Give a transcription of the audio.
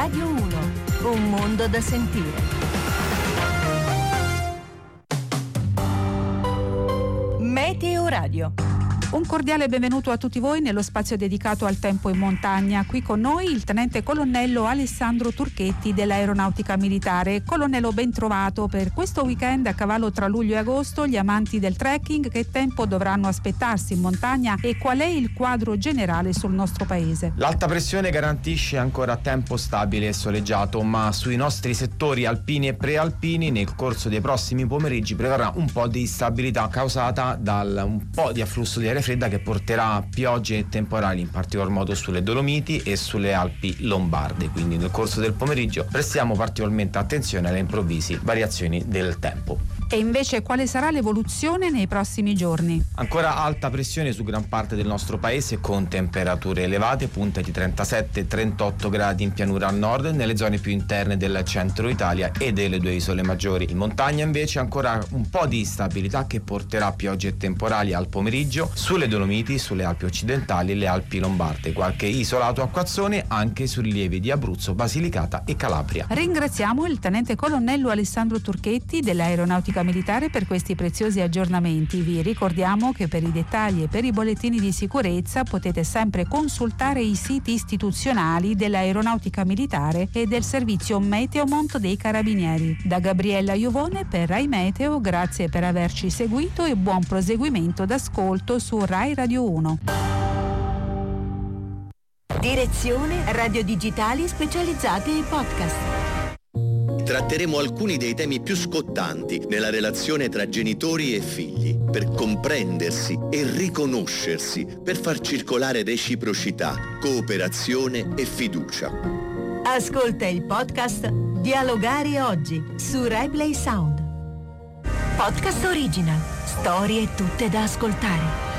Radio 1, un mondo da sentire. Meteo Radio. Un cordiale benvenuto a tutti voi nello spazio dedicato al tempo in montagna. Qui con noi il tenente colonnello Alessandro Turchetti dell'Aeronautica Militare. Colonnello, ben trovato. Per questo weekend a cavallo tra luglio e agosto, gli amanti del trekking che tempo dovranno aspettarsi in montagna e qual è il quadro generale sul nostro paese? L'alta pressione garantisce ancora tempo stabile e soleggiato, ma sui nostri settori alpini e prealpini nel corso dei prossimi pomeriggi prevarrà un po' di instabilità causata da un po' di afflusso di aria fredda che porterà piogge e temporali, in particolar modo sulle Dolomiti e sulle Alpi Lombarde. Quindi nel corso del pomeriggio prestiamo particolarmente attenzione alle improvvise variazioni del tempo. E invece quale sarà l'evoluzione nei prossimi giorni? Ancora alta pressione su gran parte del nostro paese con temperature elevate, punte di 37-38 gradi in pianura al nord, nelle zone più interne del centro Italia e delle due isole maggiori. In montagna invece ancora un po' di instabilità che porterà piogge e temporali al pomeriggio sulle Dolomiti, sulle Alpi occidentali e le Alpi Lombarde. Qualche isolato acquazzone anche sui rilievi di Abruzzo, Basilicata e Calabria. Ringraziamo il tenente colonnello Alessandro Turchetti dell'Aeronautica Militare per questi preziosi aggiornamenti. Vi ricordiamo che per i dettagli e per i bollettini di sicurezza potete sempre consultare i siti istituzionali dell'Aeronautica Militare e del servizio Meteomont dei Carabinieri. Da Gabriella Iovone per Rai Meteo, grazie per averci seguito e buon proseguimento d'ascolto su Rai Radio 1. Direzione Radio Digitali specializzate in podcast. Tratteremo alcuni dei temi più scottanti nella relazione tra genitori e figli, per comprendersi e riconoscersi, per far circolare reciprocità, cooperazione e fiducia. Ascolta il podcast Dialogare oggi su Rai Play Sound. Podcast original, storie tutte da ascoltare.